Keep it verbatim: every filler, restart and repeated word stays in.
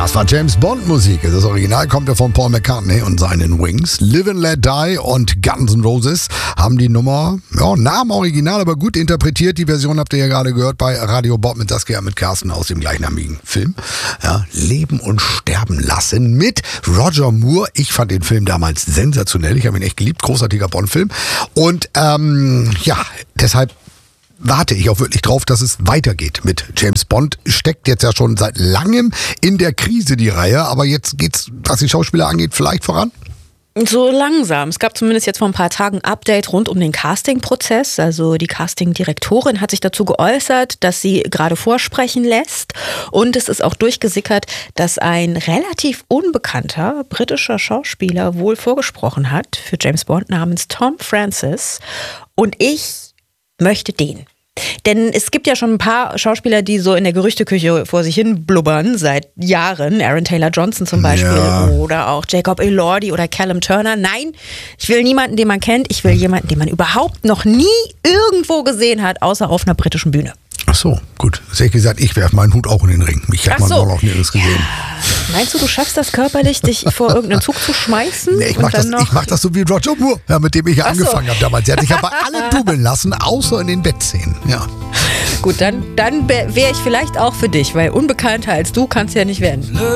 Das war James Bond Musik. Das Original kommt ja von Paul McCartney und seinen Wings. Live and Let Die und Guns N' Roses haben die Nummer, ja, Namen original, aber gut interpretiert. Die Version habt ihr ja gerade gehört bei Radio Bob mit Saskia, mit Carsten aus dem gleichnamigen Film. Ja, Leben und Sterben lassen mit Roger Moore. Ich fand den Film damals sensationell. Ich habe ihn echt geliebt. Großartiger Bond-Film. Und ähm, ja, deshalb warte ich auch wirklich drauf, dass es weitergeht mit James Bond. Steckt jetzt ja schon seit langem in der Krise, die Reihe. Aber jetzt geht's, was die Schauspieler angeht, vielleicht voran? So langsam. Es gab zumindest jetzt vor ein paar Tagen ein Update rund um den Casting-Prozess. Also die Casting-Direktorin hat sich dazu geäußert, dass sie gerade vorsprechen lässt. Und es ist auch durchgesickert, dass ein relativ unbekannter britischer Schauspieler wohl vorgesprochen hat für James Bond namens Tom Francis. Und ich möchte den. Denn es gibt ja schon ein paar Schauspieler, die so in der Gerüchteküche vor sich hin blubbern seit Jahren. Aaron Taylor Johnson zum Beispiel ja. Oder auch Jacob Elordi oder Callum Turner. Nein, ich will niemanden, den man kennt. Ich will jemanden, den man überhaupt noch nie irgendwo gesehen hat, außer auf einer britischen Bühne. Ach so, gut. Das hätte ich gesagt, ich werfe meinen Hut auch in den Ring. Mich hat man so. noch nirgends gesehen. Ja. Meinst du, du schaffst das körperlich, dich vor irgendeinen Zug zu schmeißen? Nee, ich mach, das, ich mach das so wie Roger Moore, ja, mit dem ich ja Ach angefangen so. habe damals. Der hat sich ja bei allen dubeln lassen, außer in den Bettszenen. Ja. Gut, dann, dann wäre ich vielleicht auch für dich, weil unbekannter als du kannst ja nicht werden.